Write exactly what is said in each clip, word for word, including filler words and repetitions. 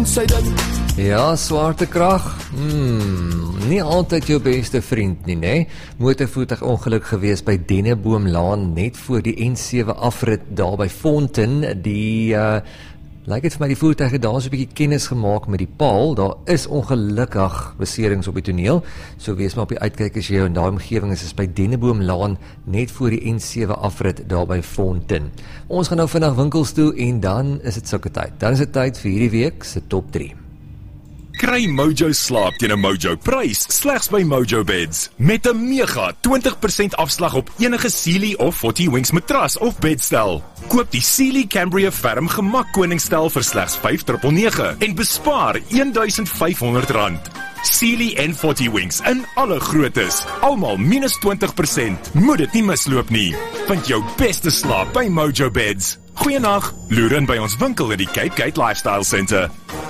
suiding. Ja, swaartekrag, hmm, nie altyd jou beste vriend nie, né? Motorvoertuigongeluk gewees by Denneboomlaan, net voor die N sewe afrit daar by Fonten. Die, uh, lyk het vir my die voertuig het daar so 'n bietjie kennis gemaak met die paal. Daar is ongelukkig beserings op die toneel, so wees maar op die uitkyk as jy in daai omgewing is, is by Denneboomlaan, net voor die N sewe afrit daar by Fonten. Ons gaan nou vinnig winkels toe en dan is dit sulke tyd. Dan is dit tyd vir hierdie week se top drie. Kry Mojo slaap teen 'n Mojo prys slegs by Mojo Beds met 'n mega twintig persent afslag op enige Sealy of forty Wings matras of bedstel. Koop die Sealy Cambria Ferm Gemak Koningsstel vir slegs vyf nege nege en bespaar een duisend vyf honderd rand. Sealy en forty Wings in alle groottes, almal minus twintig persent. Moet dit nie misloop nie. Vind jou beste slaap by Mojo Beds. Goeienag, loer in by ons winkel in die Cape Gate Lifestyle Centre.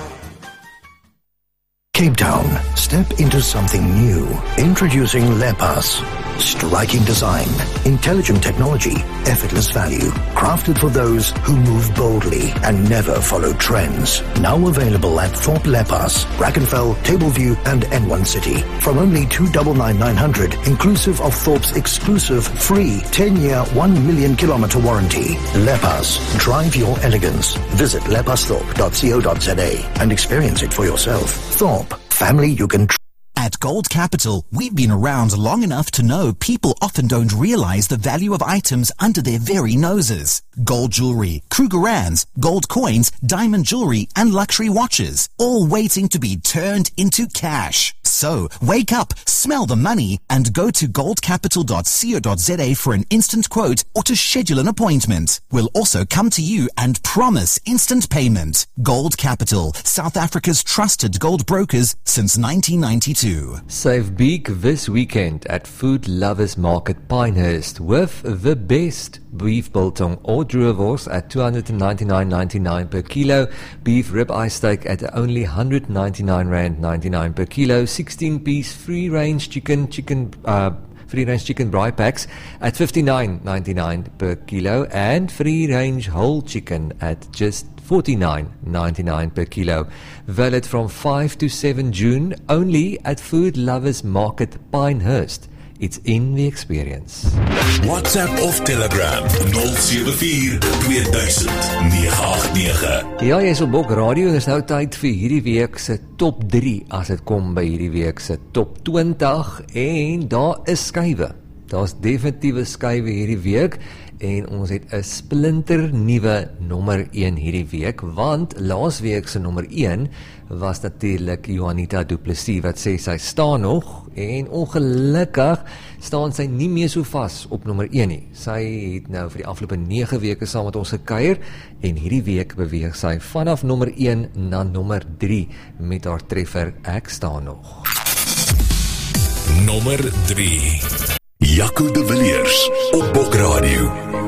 Cape Town, step into something new. Introducing Lepas. Striking design, intelligent technology, effortless value. Crafted for those who move boldly and never follow trends. Now available at Thorpe Lepas, Brackenfell, Tableview and N one City. From only two nine nine nine hundred, inclusive of Thorpe's exclusive free ten-year, one million kilometer warranty. Lepas, drive your elegance. Visit lepasthorpe dot co dot za and experience it for yourself. Thorpe, family you can trust. At Gold Capital, we've been around long enough to know people often don't realize the value of items under their very noses. Gold jewelry, Krugerrands, gold coins, diamond jewelry, and luxury watches, all waiting to be turned into cash. So, wake up, smell the money, and go to gold capital dot co dot za for an instant quote or to schedule an appointment. We'll also come to you and promise instant payment. Gold Capital, South Africa's trusted gold brokers since nineteen ninety-two. Save big this weekend at Food Lovers Market Pinehurst with the best beef biltong or droewors at two hundred ninety-nine ninety-nine per kilo, beef ribeye steak at only one hundred ninety-nine rand ninety-nine per kilo, sixteen piece free range chicken chicken uh, free range chicken braai packs at fifty-nine ninety-nine per kilo and free range whole chicken at just forty-nine ninety-nine per kilo. Valid from five to seven June only at Food Lovers Market Pinehurst. It's in the experience. WhatsApp of Telegram nul sewe vier twee duisend nege agt nege. Ja, jy is op Bok Radio en is nou tyd vir hierdie week se top drie as dit kom by hierdie week se top twintig en daar is skuwe. Daar's definitiewe skuwe hierdie week en ons het 'n splinter nuwe nommer een hierdie week, want laas week se nommer een was natuurlik Juanita Du Plessis wat sê sy staan nog en ongelukkig staan sy nie meer so vas op nommer een nie. Sy het nou vir die afgelope nege weke saam met ons gekuier en hierdie week beweeg sy vanaf nommer een na nommer drie met haar treffer Ek staan nog. Nommer drie. Jaco de Villiers op Bok Radio.